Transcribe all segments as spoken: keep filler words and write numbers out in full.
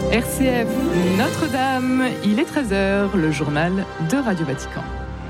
R C F Notre-Dame, il est treize heures, le journal de Radio Vatican.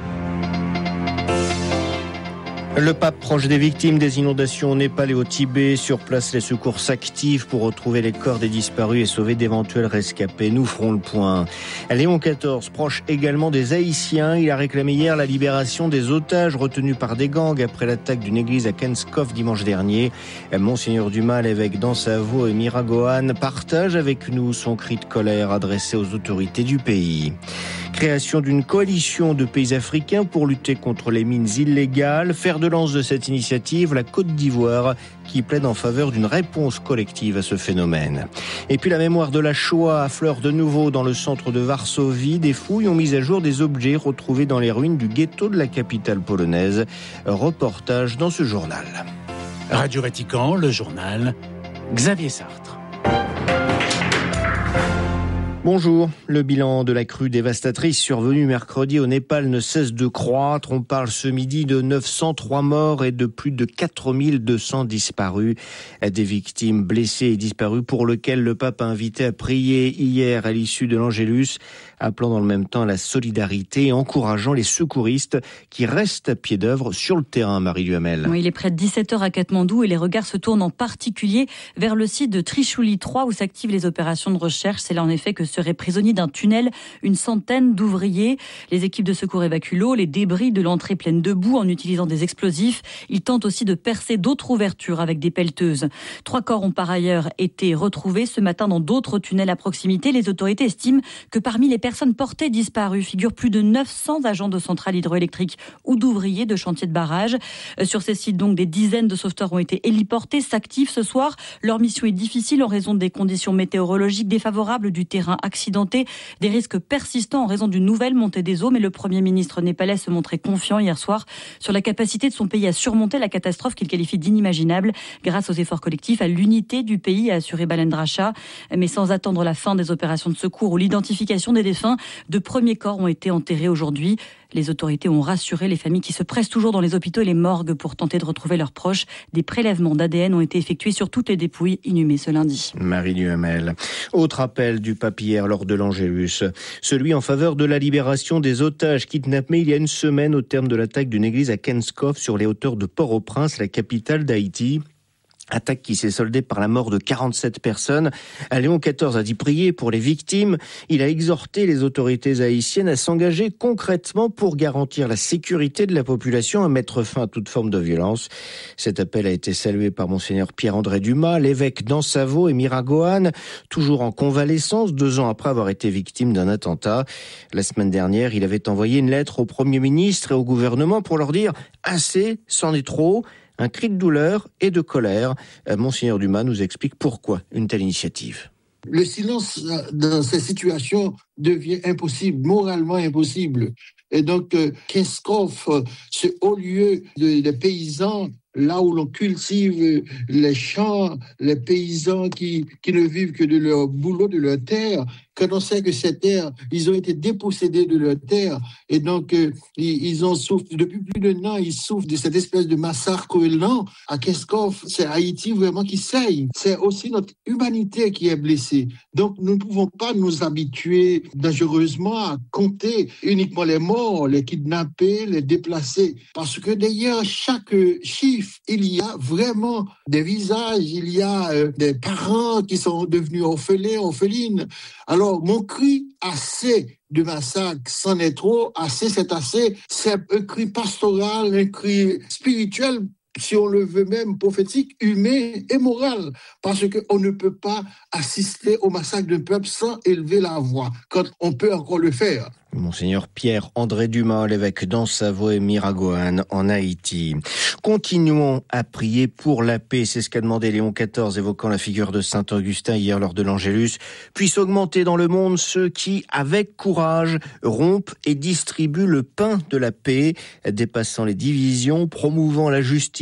Le pape proche des victimes des inondations au Népal et au Tibet. Sur place, les secours s'activent pour retrouver les corps des disparus et sauver d'éventuels rescapés. Nous ferons le point. Léon quatorze, proche également des Haïtiens. Il a réclamé hier la libération des otages retenus par des gangs après l'attaque d'une église à Kenskov dimanche dernier. Monseigneur Dumas, l'évêque d'Ansavo et Miragoâne, partage avec nous son cri de colère adressé aux autorités du pays. Création d'une coalition de pays africains pour lutter contre les mines illégales. Fer de lance de cette initiative, la Côte d'Ivoire, qui plaide en faveur d'une réponse collective à ce phénomène. Et puis la mémoire de la Shoah affleure de nouveau dans le centre de Varsovie. Des fouilles ont mis à jour des objets retrouvés dans les ruines du ghetto de la capitale polonaise. Reportage dans ce journal. Radio Vatican, le journal, Xavier Sartre. Bonjour. Le bilan de la crue dévastatrice survenue mercredi au Népal ne cesse de croître. On parle ce midi de neuf cent trois morts et de plus de quatre mille deux cents disparus. Des victimes blessées et disparues pour lesquelles le pape a invité à prier hier à l'issue de l'Angélus, appelant dans le même temps à la solidarité et encourageant les secouristes qui restent à pied d'œuvre sur le terrain, Marie Duhamel. Oui, il est près de dix-sept heures à Katmandou et les regards se tournent en particulier vers le site de Trishuli trois où s'activent les opérations de recherche. C'est là en effet que seraient prisonniers d'un tunnel une centaine d'ouvriers. Les équipes de secours évacuent l'eau, les débris de l'entrée pleine de boue en utilisant des explosifs. Ils tentent aussi de percer d'autres ouvertures avec des pelleteuses. Trois corps ont par ailleurs été retrouvés ce matin dans d'autres tunnels à proximité. Les autorités estiment que parmi les personnes portées disparues figurent plus de neuf cents agents de centrales hydroélectriques ou d'ouvriers de chantiers de barrage. Sur ces sites, donc, des dizaines de sauveteurs ont été héliportés, s'activent ce soir. Leur mission est difficile en raison des conditions météorologiques défavorables, du terrain accidenté, des risques persistants en raison d'une nouvelle montée des eaux. Mais le Premier ministre népalais se montrait confiant hier soir sur la capacité de son pays à surmonter la catastrophe qu'il qualifie d'inimaginable grâce aux efforts collectifs, à l'unité du pays, a assuré Balendra Shah. Mais sans attendre la fin des opérations de secours ou l'identification des défunts, de premiers corps ont été enterrés aujourd'hui. Les autorités ont rassuré les familles qui se pressent toujours dans les hôpitaux et les morgues pour tenter de retrouver leurs proches. Des prélèvements d'A D N ont été effectués sur toutes les dépouilles inhumées ce lundi. Marie Duhamel. Autre appel du pape hier lors de l'Angélus. Celui en faveur de la libération des otages kidnappés il y a une semaine au terme de l'attaque d'une église à Kenskov sur les hauteurs de Port-au-Prince, la capitale d'Haïti. Attaque qui s'est soldée par la mort de quarante-sept personnes. Léon quatorze a dit prier pour les victimes. Il a exhorté les autorités haïtiennes à s'engager concrètement pour garantir la sécurité de la population, à mettre fin à toute forme de violence. Cet appel a été salué par Monseigneur Pierre-André Dumas, l'évêque d'Ansavo et Miragoâne, toujours en convalescence, deux ans après avoir été victime d'un attentat. La semaine dernière, il avait envoyé une lettre au Premier ministre et au gouvernement pour leur dire « assez, c'en est trop ». Un cri de douleur et de colère. Monseigneur Dumas nous explique pourquoi une telle initiative. Le silence dans ces situations devient impossible, moralement impossible. Et donc, euh, Kenskov, ce haut lieu des de paysans, là où l'on cultive les champs, les paysans qui, qui ne vivent que de leur boulot, de leur terre, quand on sait que ces terres, ils ont été dépossédés de leur terre, et donc euh, ils, ils ont souffert, depuis plus d'un an, ils souffrent de cette espèce de massacre lent. À Kenskov, c'est Haïti vraiment qui saigne. C'est aussi notre humanité qui est blessée. Donc nous ne pouvons pas nous habituer dangereusement à compter uniquement les morts, les kidnappés, les déplacés, parce que derrière chaque chiffre, il y a vraiment des visages, il y a euh, des parents qui sont devenus orphelins, orphelines. Alors, mon cri, assez de massacre, c'en est trop, assez c'est assez, c'est un cri pastoral, un cri spirituel, si on le veut même prophétique, humain et moral, parce qu'on ne peut pas assister au massacre d'un peuple sans élever la voix, quand on peut encore le faire. Monseigneur Pierre-André Dumas, l'évêque d'Ansavo et Miragoâne en Haïti. Continuons à prier pour la paix, c'est ce qu'a demandé Léon quatorze, évoquant la figure de Saint Augustin hier lors de l'Angélus. Puisse augmenter dans le monde ceux qui, avec courage, rompent et distribuent le pain de la paix, dépassant les divisions, promouvant la justice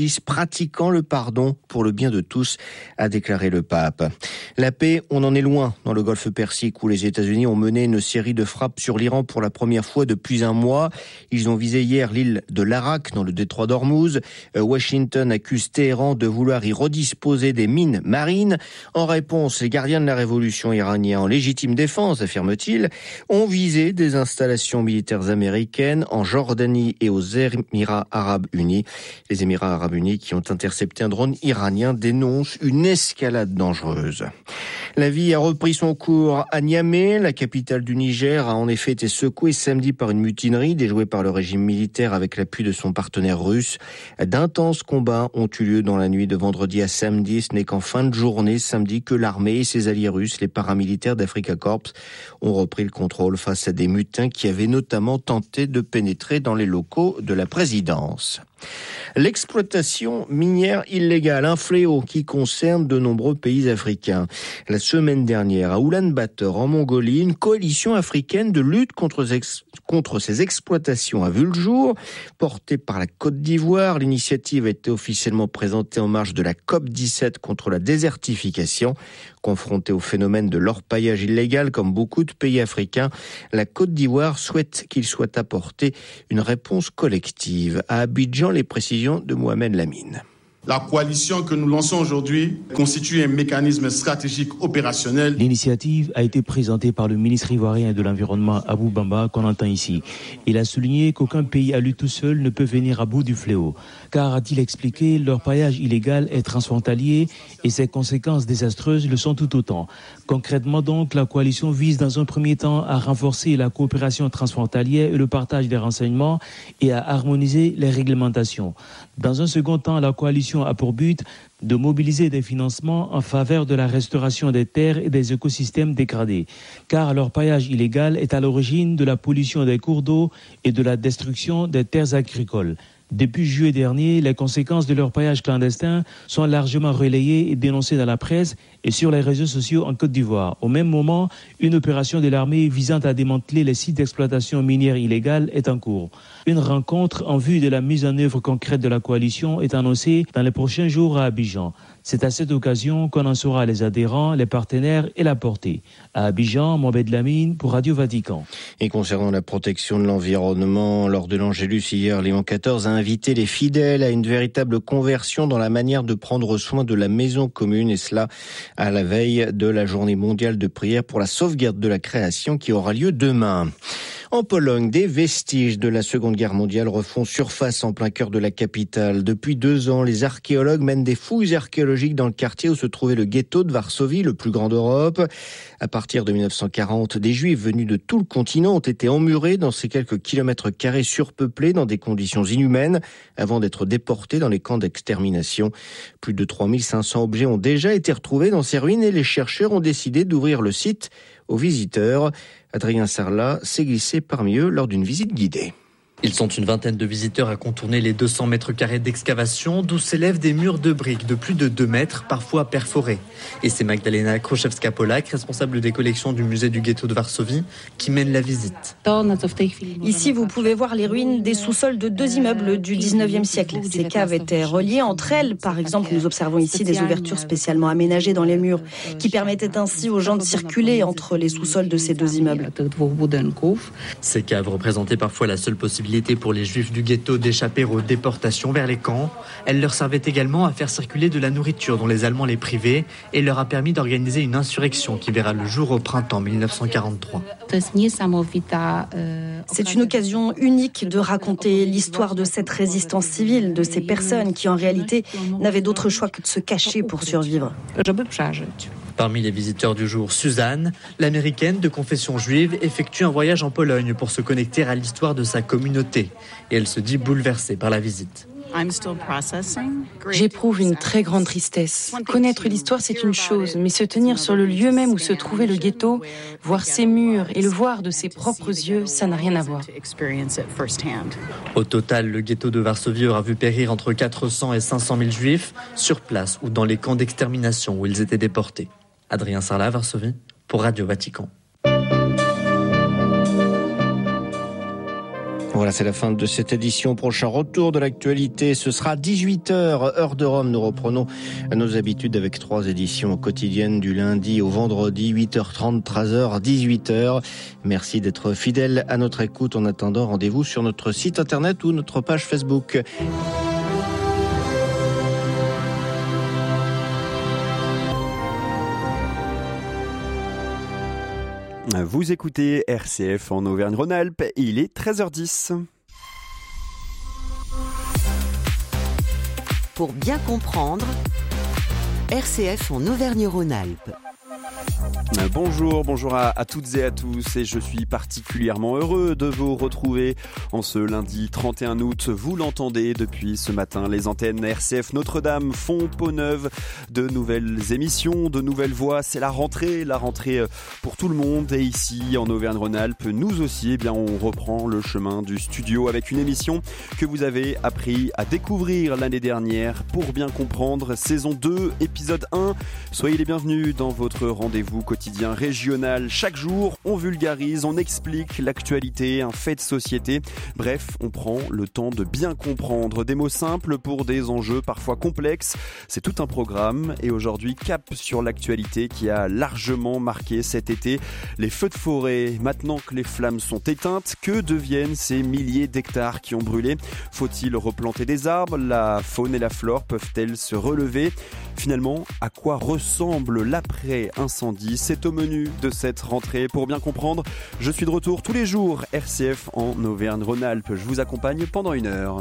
justice pratiquant le pardon pour le bien de tous, a déclaré le pape. La paix, on en est loin dans le golfe Persique où les États-Unis ont mené une série de frappes sur l'Iran pour la première fois depuis un mois. Ils ont visé hier l'île de l'Arak dans le détroit d'Ormuz. Washington accuse Téhéran de vouloir y redisposer des mines marines. En réponse, les gardiens de la révolution iranienne en légitime défense, affirme-t-il, ont visé des installations militaires américaines en Jordanie et aux Émirats arabes unis. Les Émirats arabes unis qui ont intercepté un drone iranien dénoncent une escalade dangereuse. La vie a repris son cours à Niamey. La capitale du Niger a en effet été secouée samedi par une mutinerie déjouée par le régime militaire avec l'appui de son partenaire russe. D'intenses combats ont eu lieu dans la nuit de vendredi à samedi. Ce n'est qu'en fin de journée, samedi, que l'armée et ses alliés russes, les paramilitaires d'Africa Corps, ont repris le contrôle face à des mutins qui avaient notamment tenté de pénétrer dans les locaux de la présidence. L'exploitation minière illégale, un fléau qui concerne de nombreux pays africains. La semaine dernière, à Oulan-Bator, en Mongolie, une coalition africaine de lutte contre, ex- contre ces exploitations a vu le jour. Portée par la Côte d'Ivoire, l'initiative a été officiellement présentée en marge de la COP dix-sept contre la désertification. Confrontée au phénomène de l'orpaillage illégal, comme beaucoup de pays africains, la Côte d'Ivoire souhaite qu'il soit apporté une réponse collective. À Abidjan, les précisions de Mohamed Lamine. La coalition que nous lançons aujourd'hui constitue un mécanisme stratégique opérationnel. L'initiative a été présentée par le ministre ivoirien de l'Environnement, Abou Bamba, qu'on entend ici. Il a souligné qu'aucun pays à lui tout seul ne peut venir à bout du fléau. Car, a-t-il expliqué, l'orpaillage illégal est transfrontalier et ses conséquences désastreuses le sont tout autant. Concrètement donc, la coalition vise dans un premier temps à renforcer la coopération transfrontalière et le partage des renseignements et à harmoniser les réglementations. Dans un second temps, la coalition a pour but de mobiliser des financements en faveur de la restauration des terres et des écosystèmes dégradés. Car l'orpaillage illégal est à l'origine de la pollution des cours d'eau et de la destruction des terres agricoles. Depuis juillet dernier, les conséquences de l'orpaillage clandestin sont largement relayées et dénoncées dans la presse et sur les réseaux sociaux en Côte d'Ivoire. Au même moment, une opération de l'armée visant à démanteler les sites d'exploitation minière illégale est en cours. Une rencontre en vue de la mise en œuvre concrète de la coalition est annoncée dans les prochains jours à Abidjan. C'est à cette occasion qu'on en saura les adhérents, les partenaires et la portée. À Abidjan, Mohamed Lamine pour Radio Vatican. Et concernant la protection de l'environnement, lors de l'Angélus hier, Léon quatorze a invité les fidèles à une véritable conversion dans la manière de prendre soin de la maison commune, et cela à la veille de la journée mondiale de prière pour la sauvegarde de la création qui aura lieu demain. En Pologne, des vestiges de la Seconde Guerre mondiale refont surface en plein cœur de la capitale. Depuis deux ans, les archéologues mènent des fouilles archéologiques dans le quartier où se trouvait le ghetto de Varsovie, le plus grand d'Europe. À partir de mille neuf cent quarante, des Juifs venus de tout le continent ont été emmurés dans ces quelques kilomètres carrés surpeuplés dans des conditions inhumaines avant d'être déportés dans les camps d'extermination. Plus de trois mille cinq cents objets ont déjà été retrouvés dans ces ruines et les chercheurs ont décidé d'ouvrir le site aux visiteurs. Adrien Sarlat s'est glissé parmi eux lors d'une visite guidée. Ils sont une vingtaine de visiteurs à contourner les deux cents mètres carrés d'excavation d'où s'élèvent des murs de briques de plus de deux mètres, parfois perforés. Et c'est Magdalena Kruszewska-Polak, responsable des collections du musée du ghetto de Varsovie, qui mène la visite. Ici, vous pouvez voir les ruines des sous-sols de deux immeubles du dix-neuvième siècle. Ces caves étaient reliées entre elles. Par exemple, nous observons ici des ouvertures spécialement aménagées dans les murs qui permettaient ainsi aux gens de circuler entre les sous-sols de ces deux immeubles. Ces caves représentaient parfois la seule possibilité pour les Juifs du ghetto d'échapper aux déportations vers les camps. Elle leur servait également à faire circuler de la nourriture dont les Allemands les privaient et leur a permis d'organiser une insurrection qui verra le jour au printemps mille neuf cent quarante-trois. C'est une occasion unique de raconter l'histoire de cette résistance civile, de ces personnes qui en réalité n'avaient d'autre choix que de se cacher pour survivre. Parmi les visiteurs du jour, Suzanne, l'américaine de confession juive, effectue un voyage en Pologne pour se connecter à l'histoire de sa communauté. Et elle se dit bouleversée par la visite. J'éprouve une très grande tristesse. Connaître l'histoire, c'est une chose, mais se tenir sur le lieu même où se trouvait le ghetto, voir ses murs et le voir de ses propres yeux, ça n'a rien à voir. Au total, le ghetto de Varsovie aura vu périr entre quatre cents et cinq cent mille juifs, sur place ou dans les camps d'extermination où ils étaient déportés. Adrien Sarlat, Varsovie, pour Radio Vatican. Voilà, c'est la fin de cette édition. Prochain retour de l'actualité, ce sera dix-huit heures, heure de Rome. Nous reprenons nos habitudes avec trois éditions quotidiennes du lundi au vendredi, huit heures trente, treize heures, dix-huit heures. Merci d'être fidèles à notre écoute. En attendant, rendez-vous sur notre site internet ou notre page Facebook. Vous écoutez R C F en Auvergne-Rhône-Alpes, il est treize heures dix. Pour bien comprendre, R C F en Auvergne-Rhône-Alpes. Bonjour, bonjour à, à toutes et à tous, et je suis particulièrement heureux de vous retrouver en ce lundi trente et un août. Vous l'entendez depuis ce matin, les antennes R C F Notre-Dame font peau neuve, de nouvelles émissions, de nouvelles voix. C'est la rentrée, la rentrée pour tout le monde, et ici en Auvergne-Rhône-Alpes, nous aussi, eh bien, on reprend le chemin du studio avec une émission que vous avez appris à découvrir l'année dernière. Pour bien comprendre, saison deux, épisode un. Soyez les bienvenus dans votre rendez-vous quotidien régional. Chaque jour, on vulgarise, on explique l'actualité, un fait de société. Bref, on prend le temps de bien comprendre des mots simples pour des enjeux parfois complexes. C'est tout un programme, et aujourd'hui, cap sur l'actualité qui a largement marqué cet été. Les feux de forêt. Maintenant que les flammes sont éteintes, que deviennent ces milliers d'hectares qui ont brûlé? Faut-il replanter des arbres? La faune et la flore peuvent-elles se relever? Finalement, à quoi ressemble l'après-incendie? C'est au menu de cette rentrée. Pour bien comprendre, je suis de retour tous les jours R C F en Auvergne-Rhône-Alpes. Je vous accompagne pendant une heure.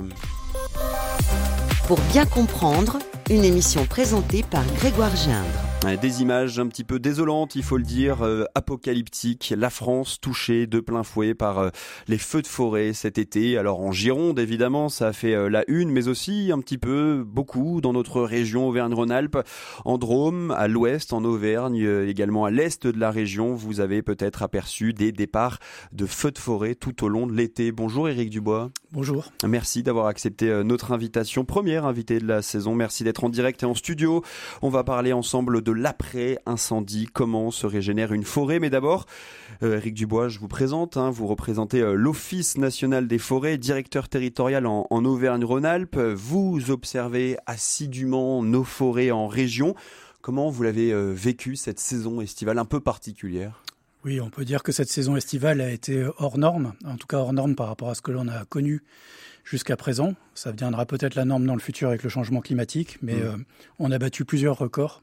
Pour bien comprendre, une émission présentée par Grégoire Gindre. Des images un petit peu désolantes, il faut le dire, euh, apocalyptiques. La France touchée de plein fouet par euh, les feux de forêt cet été. Alors en Gironde, évidemment, ça a fait euh, la une, mais aussi un petit peu, beaucoup, dans notre région Auvergne-Rhône-Alpes, en Drôme, à l'ouest, en Auvergne, euh, également à l'est de la région. Vous avez peut-être aperçu des départs de feux de forêt tout au long de l'été. Bonjour Éric Dubois. Bonjour. Merci d'avoir accepté euh, notre invitation, première invitée de la saison. Merci d'être en direct et en studio. On va parler ensemble de l'après-incendie, comment se régénère une forêt. Mais d'abord, euh, Éric Dubois, je vous présente, hein, vous représentez euh, l'Office national des forêts, directeur territorial en, en Auvergne-Rhône-Alpes. Vous observez assidûment nos forêts en région. Comment vous l'avez euh, vécu cette saison estivale un peu particulière ? Oui, on peut dire que cette saison estivale a été hors norme, en tout cas hors norme par rapport à ce que l'on a connu jusqu'à présent. Ça deviendra peut-être la norme dans le futur avec le changement climatique, mais mmh. euh, on a battu plusieurs records.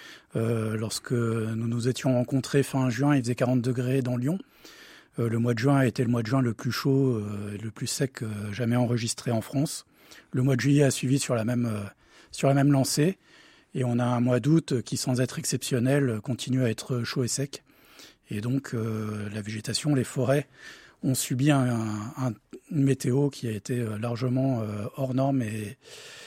Euh, lorsque nous nous étions rencontrés fin juin, il faisait quarante degrés dans Lyon. Euh, le mois de juin a été le mois de juin le plus chaud euh, et le plus sec euh, jamais enregistré en France. Le mois de juillet a suivi sur la même, euh, sur la même lancée. Et on a un mois d'août qui, sans être exceptionnel, continue à être chaud et sec. Et donc, euh, la végétation, les forêts ont subi un, un, une météo qui a été largement euh, hors norme et,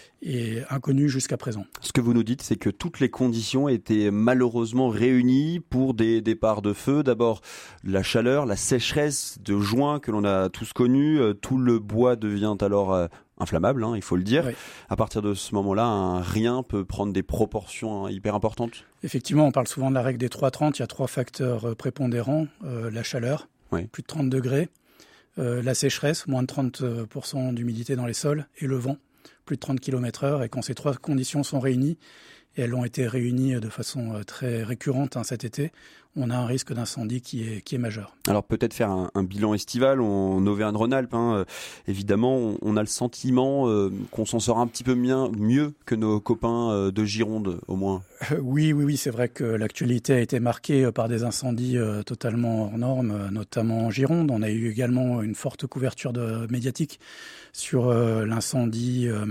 et inconnue jusqu'à présent. Ce que vous nous dites, c'est que toutes les conditions étaient malheureusement réunies pour des départs de feu. D'abord, la chaleur, la sécheresse de juin que l'on a tous connue. Tout le bois devient alors euh, inflammable, hein, il faut le dire. Oui. À partir de ce moment-là, un rien peut prendre des proportions hein, hyper importantes. Effectivement, on parle souvent de la règle des trois trente. Il y a trois facteurs prépondérants. Euh, la chaleur, oui. plus de trente degrés. Euh, la sécheresse, moins de trente pour cent d'humidité dans les sols. Et le vent, plus de trente kilomètres heure. Et quand ces trois conditions sont réunies, et elles ont été réunies de façon très récurrente hein, cet été, on a un risque d'incendie qui est, qui est majeur. Alors peut-être faire un, un bilan estival en Auvergne-Rhône-Alpes. Hein. Euh, évidemment, on, on a le sentiment euh, qu'on s'en sort un petit peu mieux, mieux que nos copains euh, de Gironde, au moins. Euh, oui, oui, oui, c'est vrai que l'actualité a été marquée par des incendies euh, totalement hors normes, notamment en Gironde. On a eu également une forte couverture de, médiatique sur euh, l'incendie euh,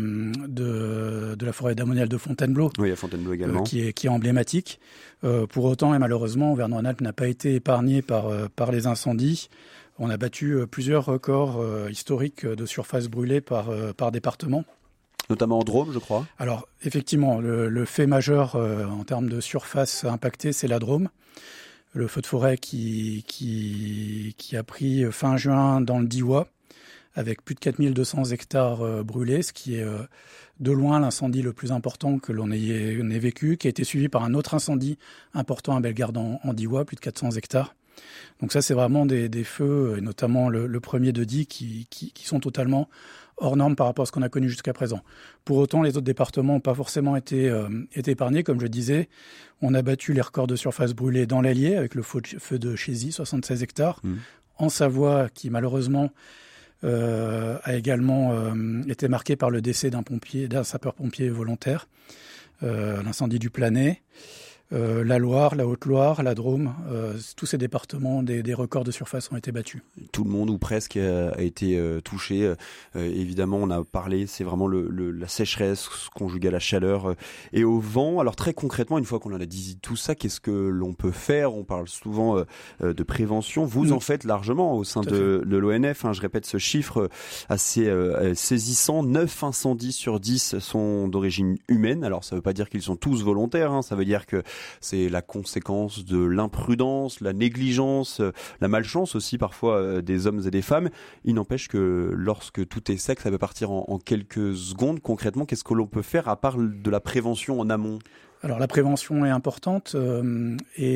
de, de la forêt d'ammonial de Fontainebleau. Oui, à Fontainebleau également. Euh, qui, est, qui est emblématique. Euh, pour autant, et malheureusement, Auvergne-Rhône-Alpes n'a pas été épargné par, euh, par les incendies. On a battu euh, plusieurs records euh, historiques de surface brûlée par, euh, par département. Notamment en Drôme, je crois. Alors, effectivement, le, le fait majeur euh, en termes de surface impactée, c'est la Drôme. Le feu de forêt qui, qui, qui a pris fin juin dans le Diois, avec plus de quatre mille deux cents hectares euh, brûlés, ce qui est euh, de loin l'incendie le plus important que l'on ait, ait vécu, qui a été suivi par un autre incendie important à Bellegarde en, en Diois, plus de quatre cents hectares. Donc ça, c'est vraiment des, des feux, et notamment le, le premier de Die, qui, qui, qui sont totalement hors normes par rapport à ce qu'on a connu jusqu'à présent. Pour autant, les autres départements n'ont pas forcément été, euh, été épargnés. Comme je disais, on a battu les records de surface brûlée dans l'Allier avec le feu de Chézy, soixante-seize hectares. Mmh. En Savoie, qui malheureusement euh, a également euh, été marqué par le décès d'un pompier, d'un sapeur-pompier volontaire, euh, l'incendie du Planay. Euh, la Loire, la Haute-Loire, la Drôme, euh, tous ces départements, des, des records de surface ont été battus. Tout le monde ou presque a, a été euh, touché. Euh, évidemment, on a parlé, c'est vraiment le, le, la sécheresse conjuguée à la chaleur euh, et au vent. Alors très concrètement, une fois qu'on a dit tout ça, qu'est-ce que l'on peut faire ? On parle souvent euh, de prévention. Vous mmh. en faites largement au sein de, de l'O N F. Hein, je répète ce chiffre assez euh, saisissant. neuf incendies sur dix sont d'origine humaine. Alors ça ne veut pas dire qu'ils sont tous volontaires. Hein, ça veut dire que c'est la conséquence de l'imprudence, la négligence, la malchance aussi parfois des hommes et des femmes. Il n'empêche que lorsque tout est sec, ça peut partir en, en quelques secondes. Concrètement, qu'est-ce que l'on peut faire à part de la prévention en amont ? Alors la prévention est importante euh,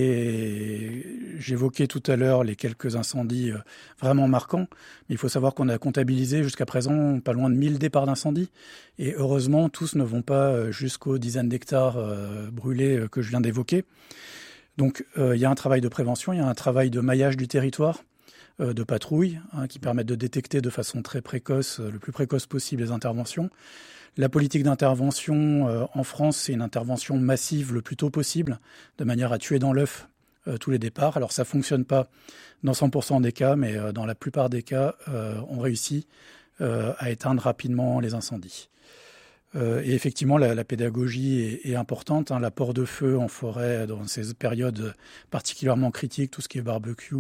et j'évoquais tout à l'heure les quelques incendies euh, vraiment marquants, mais il faut savoir qu'on a comptabilisé jusqu'à présent pas loin de mille départs d'incendie et heureusement tous ne vont pas jusqu'aux dizaines d'hectares euh, brûlés euh, que je viens d'évoquer. Donc euh, il y a un travail de prévention, il y a un travail de maillage du territoire, euh, de patrouille hein, qui permettent de détecter de façon très précoce, euh, le plus précoce possible les interventions. La politique d'intervention euh, en France, c'est une intervention massive le plus tôt possible, de manière à tuer dans l'œuf euh, tous les départs. Alors ça ne fonctionne pas dans cent pour cent des cas, mais euh, dans la plupart des cas, euh, on réussit euh, à éteindre rapidement les incendies. Euh, et effectivement, la, la pédagogie est, est importante. Hein, l'apport de feu en forêt dans ces périodes particulièrement critiques, tout ce qui est barbecue,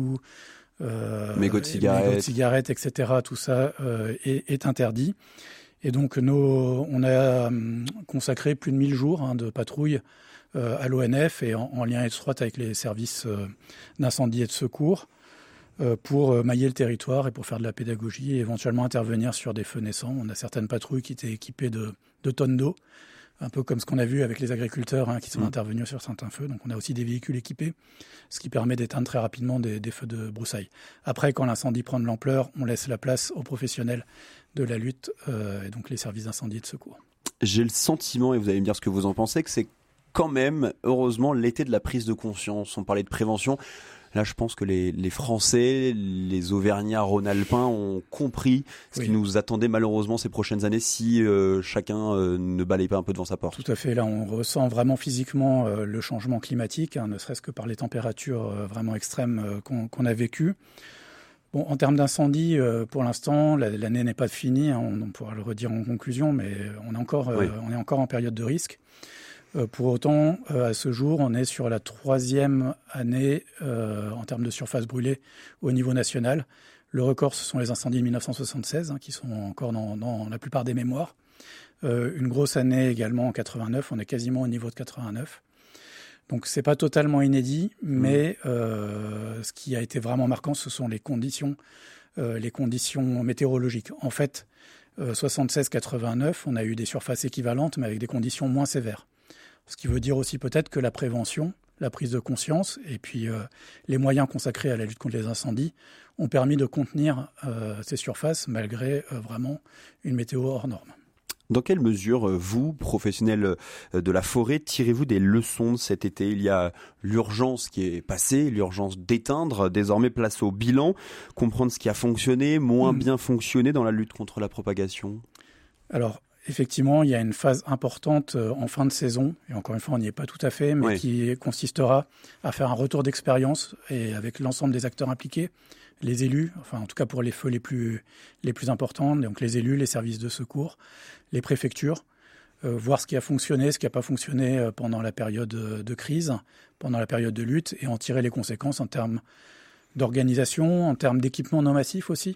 euh, mégots de cigarettes, mégots de cigarettes, et cetera, tout ça euh, est, est interdit. Et donc, nos, on a consacré plus de mille jours hein, de patrouille euh, à l'O N F et en, en lien étroit avec les services euh, d'incendie et de secours euh, pour euh, mailler le territoire et pour faire de la pédagogie et éventuellement intervenir sur des feux naissants. On a certaines patrouilles qui étaient équipées de, de tonnes d'eau, un peu comme ce qu'on a vu avec les agriculteurs hein, qui sont mmh. intervenus sur certains feux. Donc, on a aussi des véhicules équipés, ce qui permet d'éteindre très rapidement des, des feux de broussailles. Après, quand l'incendie prend de l'ampleur, on laisse la place aux professionnels de la lutte, euh, et donc les services d'incendie et de secours. J'ai le sentiment, et vous allez me dire ce que vous en pensez, que c'est quand même, heureusement, l'été de la prise de conscience. On parlait de prévention. Là, je pense que les, les Français, les Auvergnats, Rhône-Alpins ont compris ce oui. qui nous attendait malheureusement ces prochaines années si euh, chacun euh, ne balaye pas un peu devant sa porte. Tout à fait. Là, on ressent vraiment physiquement euh, le changement climatique, hein, ne serait-ce que par les températures euh, vraiment extrêmes euh, qu'on, qu'on a vécues. Bon, en termes d'incendie, euh, pour l'instant, l'année n'est pas finie. Hein, on, on pourra le redire en conclusion, mais on est encore, euh, oui. on est encore en période de risque. Euh, pour autant, euh, à ce jour, on est sur la troisième année euh, en termes de surface brûlée au niveau national. Le record, ce sont les incendies de mille neuf cent soixante-seize, hein, qui sont encore dans, dans la plupart des mémoires. Euh, une grosse année également en quatre-vingt-neuf, on est quasiment au niveau de quatre-vingt-neuf. Donc c'est pas totalement inédit, mais euh, ce qui a été vraiment marquant, ce sont les conditions, euh, les conditions météorologiques. En fait, euh, soixante-seize quatre-vingt-neuf, on a eu des surfaces équivalentes, mais avec des conditions moins sévères. Ce qui veut dire aussi peut-être que la prévention, la prise de conscience et puis euh, les moyens consacrés à la lutte contre les incendies ont permis de contenir euh, ces surfaces malgré euh, vraiment une météo hors norme. Dans quelle mesure, vous, professionnels de la forêt, tirez-vous des leçons de cet été ? Il y a l'urgence qui est passée, l'urgence d'éteindre, désormais place au bilan, comprendre ce qui a fonctionné, moins mmh. bien fonctionné dans la lutte contre la propagation. Alors, effectivement, il y a une phase importante en fin de saison, et encore une fois, on n'y est pas tout à fait, mais oui. qui consistera à faire un retour d'expérience et avec l'ensemble des acteurs impliqués, les élus, enfin en tout cas pour les feux les plus, les plus importants, donc les élus, les services de secours, les préfectures, euh, voir ce qui a fonctionné, ce qui n'a pas fonctionné pendant la période de crise, pendant la période de lutte, et en tirer les conséquences en termes d'organisation, en termes d'équipement non massif aussi.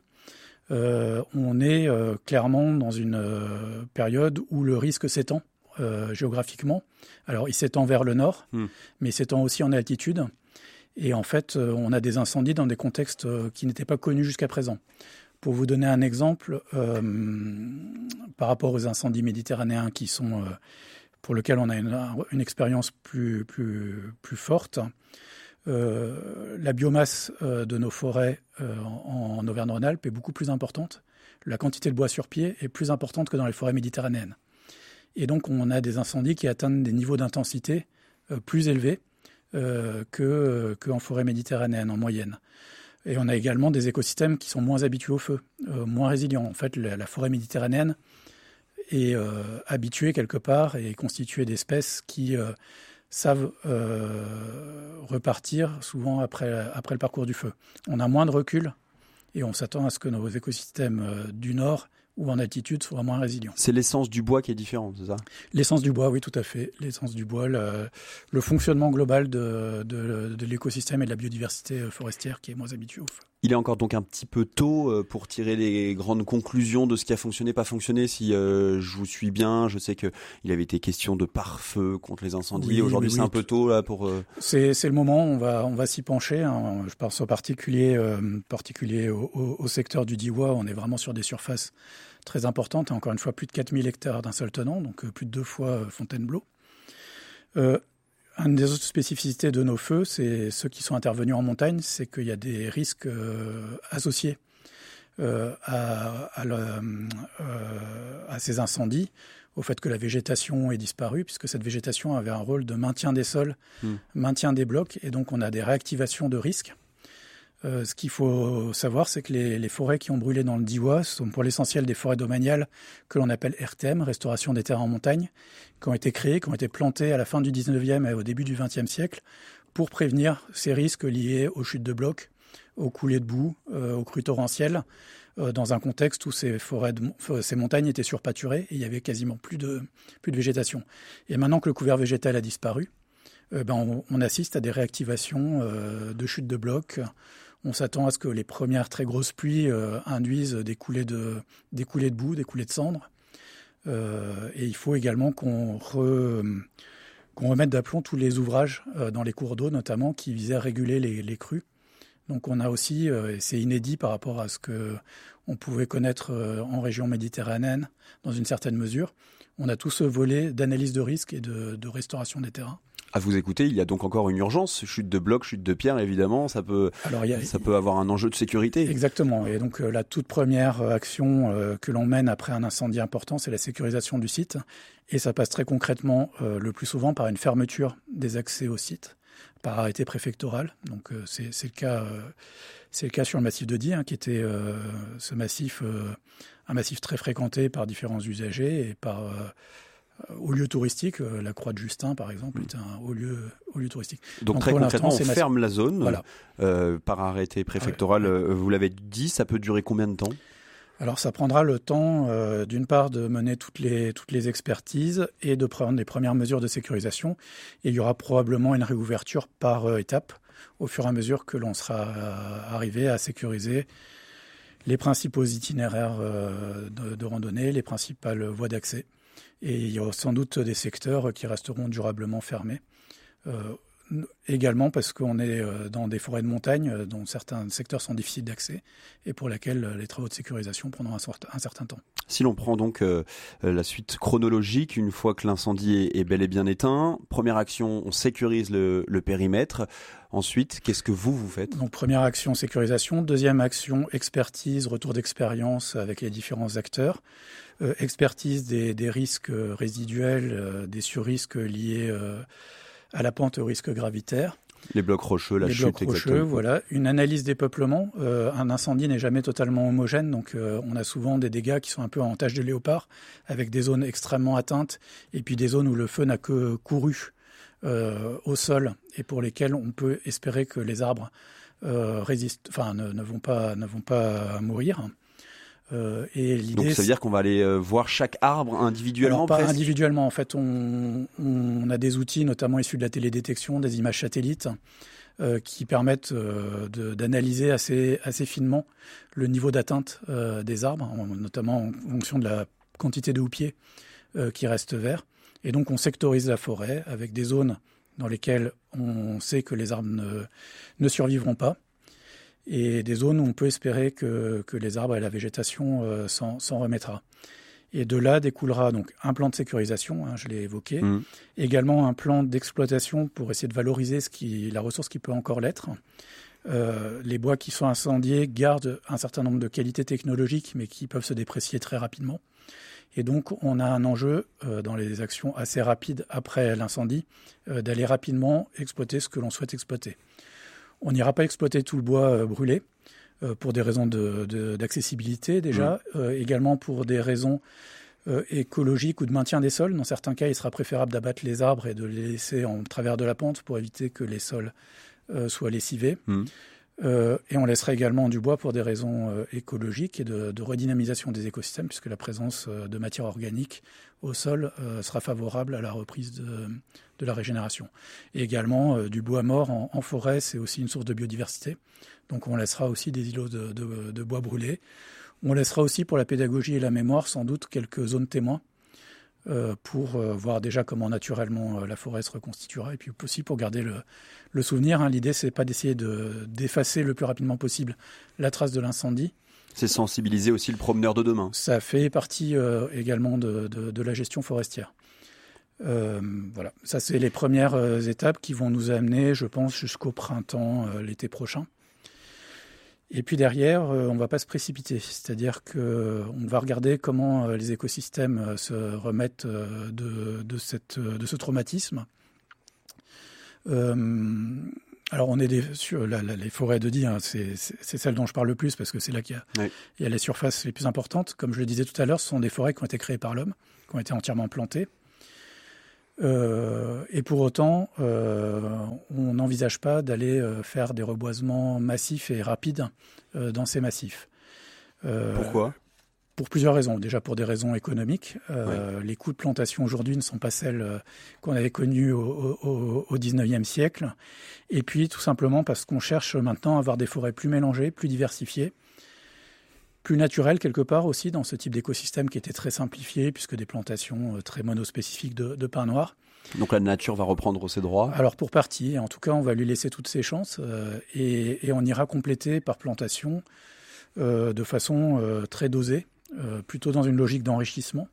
Euh, on est euh, clairement dans une euh, période où le risque s'étend euh, géographiquement. Alors il s'étend vers le nord, mmh. mais il s'étend aussi en altitude. Et en fait, euh, on a des incendies dans des contextes euh, qui n'étaient pas connus jusqu'à présent. Pour vous donner un exemple, euh, par rapport aux incendies méditerranéens qui sont, euh, pour lesquels on a une, une expérience plus, plus, plus forte, Euh, la biomasse euh, de nos forêts euh, en, en Auvergne-Rhône-Alpes est beaucoup plus importante. La quantité de bois sur pied est plus importante que dans les forêts méditerranéennes. Et donc, on a des incendies qui atteignent des niveaux d'intensité euh, plus élevés euh, que, euh, qu'en forêt méditerranéenne en moyenne. Et on a également des écosystèmes qui sont moins habitués au feu, euh, moins résilients. En fait, la, la forêt méditerranéenne est euh, habituée quelque part et est constituée d'espèces qui... Euh, savent euh, repartir souvent après, après le parcours du feu. On a moins de recul et on s'attend à ce que nos écosystèmes euh, du nord ou en altitude soient moins résilients. C'est l'essence du bois qui est différente, c'est ça ? L'essence du bois, oui, tout à fait. L'essence du bois, le, le fonctionnement global de, de, de l'écosystème et de la biodiversité forestière qui est moins habitué au feu. Il est encore donc un petit peu tôt pour tirer les grandes conclusions de ce qui a fonctionné, pas fonctionné. Si euh, je vous suis bien, je sais qu'il avait été question de pare-feu contre les incendies. Oui, Aujourd'hui, oui, c'est oui. un peu tôt là pour. Euh... C'est, c'est le moment. On va on va s'y pencher. Hein. Je pense en particulier euh, particulier au, au, au secteur du Diois. On est vraiment sur des surfaces très importantes. Encore une fois, plus de quatre mille hectares d'un seul tenant, donc euh, plus de deux fois euh, Fontainebleau. Euh, Une des autres spécificités de nos feux, c'est ceux qui sont intervenus en montagne, c'est qu'il y a des risques euh, associés euh, à, à, le, euh, à ces incendies, au fait que la végétation est disparue, puisque cette végétation avait un rôle de maintien des sols, mmh. maintien des blocs, et donc on a des réactivations de risques. Euh, ce qu'il faut savoir, c'est que les, les forêts qui ont brûlé dans le Diois sont pour l'essentiel des forêts domaniales que l'on appelle R T M, Restauration des terres en montagne, qui ont été créées, qui ont été plantées à la fin du dix-neuvième et au début du vingtième siècle pour prévenir ces risques liés aux chutes de blocs, aux coulées de boue, euh, aux crues torrentielles, euh, dans un contexte où ces, forêts de, ces montagnes étaient surpâturées et il y avait quasiment plus de, plus de végétation. Et maintenant que le couvert végétal a disparu, euh, ben on, on assiste à des réactivations euh, de chutes de blocs. On s'attend à ce que les premières très grosses pluies euh, induisent des coulées de, des coulées de boue, des coulées de cendres. Euh, et il faut également qu'on, re, qu'on remette d'aplomb tous les ouvrages euh, dans les cours d'eau, notamment, qui visaient à réguler les, les crues. Donc on a aussi, euh, et c'est inédit par rapport à ce qu'on pouvait connaître euh, en région méditerranéenne, dans une certaine mesure, on a tout ce volet d'analyse de risque et de, de restauration des terrains. À vous écouter, il y a donc encore une urgence, chute de blocs, chute de pierres, évidemment, ça peut, Alors, il y a, ça peut avoir un enjeu de sécurité. Exactement, et donc euh, la toute première action euh, que l'on mène après un incendie important, c'est la sécurisation du site, et ça passe très concrètement, euh, le plus souvent, par une fermeture des accès au site, par arrêté préfectoral. Donc euh, c'est, c'est, le cas, euh, c'est le cas sur le massif de Die, hein, qui était euh, ce massif, euh, un massif très fréquenté par différents usagers et par... Euh, Au lieu touristique, la Croix de Justin, par exemple, est un haut lieu, haut lieu touristique. Donc, Donc très concrètement, on ferme la zone voilà. euh, par arrêté préfectoral. Ouais, ouais. Vous l'avez dit, ça peut durer combien de temps ? Alors, ça prendra le temps, euh, d'une part, de mener toutes les, toutes les expertises et de prendre les premières mesures de sécurisation. Et il y aura probablement une réouverture par euh, étape au fur et à mesure que l'on sera euh, arrivé à sécuriser les principaux itinéraires euh, de, de randonnée, les principales voies d'accès. Et il y aura sans doute des secteurs qui resteront durablement fermés. Euh, également parce qu'on est dans des forêts de montagne dont certains secteurs sont difficiles d'accès et pour lesquels les travaux de sécurisation prendront un, sort, un certain temps. Si l'on prend donc euh, la suite chronologique, une fois que l'incendie est, est bel et bien éteint, première action, on sécurise le, le périmètre. Ensuite, qu'est-ce que vous, vous faites ? Donc première action, sécurisation. Deuxième action, expertise, retour d'expérience avec les différents acteurs. Euh, expertise des, des risques résiduels, euh, des surrisques liés euh, à la pente, au risque gravitaire. Les blocs rocheux, la les chute, blocs rocheux, exactement. Voilà. Une analyse des peuplements. Euh, un incendie n'est jamais totalement homogène, donc euh, on a souvent des dégâts qui sont un peu en tache de léopard, avec des zones extrêmement atteintes, et puis des zones où le feu n'a que couru euh, au sol, et pour lesquelles on peut espérer que les arbres euh, résistent, enfin ne, ne vont pas, ne vont pas mourir. Euh, et l'idée, donc ça veut dire qu'on va aller euh, voir chaque arbre individuellement. Alors pas presque. individuellement, en fait, on, on a des outils, notamment issus de la télédétection, des images satellites, euh, qui permettent euh, de, d'analyser assez, assez finement le niveau d'atteinte euh, des arbres, notamment en fonction de la quantité de houppiers euh, qui restent verts. Et donc on sectorise la forêt avec des zones dans lesquelles on sait que les arbres ne, ne survivront pas, et des zones où on peut espérer que, que les arbres et la végétation euh, s'en, s'en remettra. Et de là découlera donc un plan de sécurisation, hein, je l'ai évoqué, Mmh. également un plan d'exploitation pour essayer de valoriser ce qui, la ressource qui peut encore l'être. Euh, les bois qui sont incendiés gardent un certain nombre de qualités technologiques, mais qui peuvent se déprécier très rapidement. Et donc, on a un enjeu euh, dans les actions assez rapides après l'incendie, euh, d'aller rapidement exploiter ce que l'on souhaite exploiter. On n'ira pas exploiter tout le bois euh, brûlé, euh, pour des raisons de, de, d'accessibilité déjà, mmh. euh, également pour des raisons euh, écologiques ou de maintien des sols. Dans certains cas, il sera préférable d'abattre les arbres et de les laisser en travers de la pente pour éviter que les sols euh, soient lessivés. Mmh. Euh, et on laissera également du bois pour des raisons euh, écologiques et de, de redynamisation des écosystèmes, puisque la présence euh, de matière organique au sol euh, sera favorable à la reprise de, de la régénération. Et également, euh, du bois mort en, en forêt, c'est aussi une source de biodiversité. Donc on laissera aussi des îlots de, de, de bois brûlés. On laissera aussi pour la pédagogie et la mémoire sans doute quelques zones témoins euh, pour euh, voir déjà comment naturellement euh, la forêt se reconstituera, et puis aussi pour garder le, le souvenir. Hein. L'idée, c'est pas d'essayer de, d'effacer le plus rapidement possible la trace de l'incendie. C'est sensibiliser aussi le promeneur de demain. Ça fait partie euh, également de, de, de la gestion forestière. Euh, voilà, ça c'est les premières euh, étapes qui vont nous amener, je pense, jusqu'au printemps, euh, l'été prochain. Et puis derrière, euh, on ne va pas se précipiter, c'est-à-dire qu'on va regarder comment euh, les écosystèmes euh, se remettent euh, de, de, cette, euh, de ce traumatisme. Euh, alors on est des, sur la, la, les forêts de Die, hein, c'est, c'est, c'est celle dont je parle le plus parce que c'est là qu'il y a, oui. il y a les surfaces les plus importantes. Comme je le disais tout à l'heure, ce sont des forêts qui ont été créées par l'homme, qui ont été entièrement plantées. Euh, et pour autant, euh, on n'envisage pas d'aller euh, faire des reboisements massifs et rapides euh, dans ces massifs. Euh, Pourquoi ? Pour plusieurs raisons. Déjà pour des raisons économiques. Euh, oui. Les coûts de plantation aujourd'hui ne sont pas celles euh, qu'on avait connues au, au, au dix-neuvième siècle. Et puis tout simplement parce qu'on cherche maintenant à avoir des forêts plus mélangées, plus diversifiées, plus naturel quelque part aussi dans ce type d'écosystème qui était très simplifié, puisque des plantations très monospécifiques de, de pin noir. Donc la nature va reprendre ses droits ? Alors pour partie, en tout cas on va lui laisser toutes ses chances euh, et, et on ira compléter par plantation euh, de façon euh, très dosée, euh, plutôt dans une logique d'enrichissement.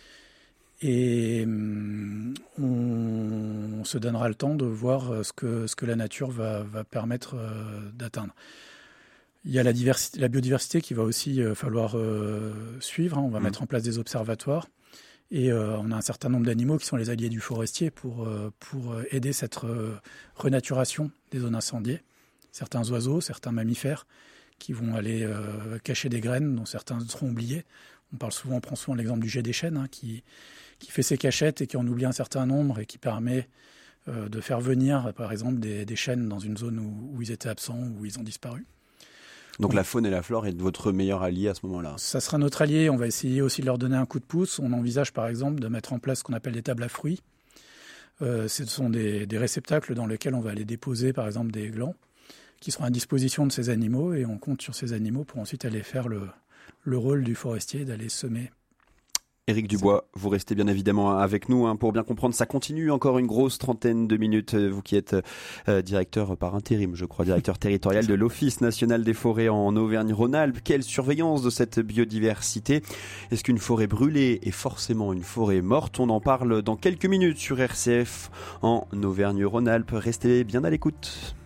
Et hum, on, on se donnera le temps de voir ce que, ce que la nature va, va permettre euh, d'atteindre. Il y a la, diversité, la biodiversité qu'il va aussi euh, falloir euh, suivre. Hein. On va mmh. mettre en place des observatoires. Et euh, on a un certain nombre d'animaux qui sont les alliés du forestier pour, euh, pour aider cette euh, renaturation des zones incendiées. Certains oiseaux, certains mammifères qui vont aller euh, cacher des graines dont certains seront oubliés. On parle souvent, on prend souvent l'exemple du jet des chênes hein, qui, qui fait ses cachettes et qui en oublie un certain nombre et qui permet euh, de faire venir, par exemple, des, des chênes dans une zone où, où ils étaient absents, où ils ont disparu. Donc oui. La faune et la flore est votre meilleur allié à ce moment-là ? Ça sera notre allié. On va essayer aussi de leur donner un coup de pouce. On envisage par exemple de mettre en place ce qu'on appelle des tables à fruits. Euh, ce sont des, des réceptacles dans lesquels on va aller déposer par exemple des glands qui seront à disposition de ces animaux et on compte sur ces animaux pour ensuite aller faire le, le rôle du forestier, d'aller semer. Éric Dubois, vous restez bien évidemment avec nous hein, pour bien comprendre. Ça continue encore une grosse trentaine de minutes. Vous qui êtes euh, directeur par intérim, je crois, directeur territorial de l'Office national des forêts en Auvergne-Rhône-Alpes. Quelle surveillance de cette biodiversité ? Est-ce qu'une forêt brûlée est forcément une forêt morte ? On en parle dans quelques minutes sur R C F en Auvergne-Rhône-Alpes. Restez bien à l'écoute.